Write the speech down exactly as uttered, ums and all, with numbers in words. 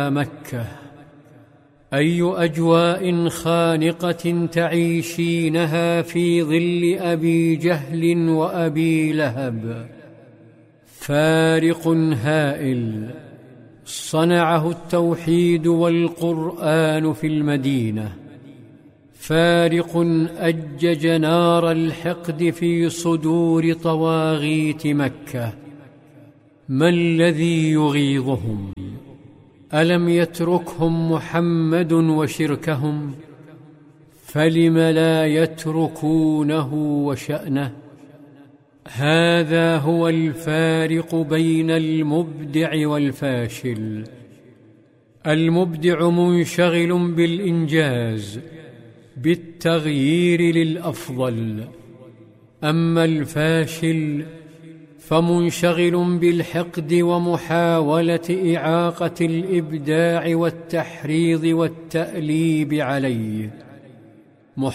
مكة، أي أجواء خانقة تعيشينها في ظل أبي جهل وأبي لهب. فارق هائل صنعه التوحيد والقرآن في المدينة، فارق أجج نار الحقد في صدور طواغيت مكة. ما الذي يغيظهم؟ ألم يتركهم محمد وشركهم؟ فلم لا يتركونه وشأنه؟ هذا هو الفارق بين المبدع والفاشل. المبدع منشغل بالإنجاز، بالتغيير للأفضل، أما الفاشل فمنشغل بالحقد ومحاولة إعاقة الإبداع والتحريض والتأليب عليه.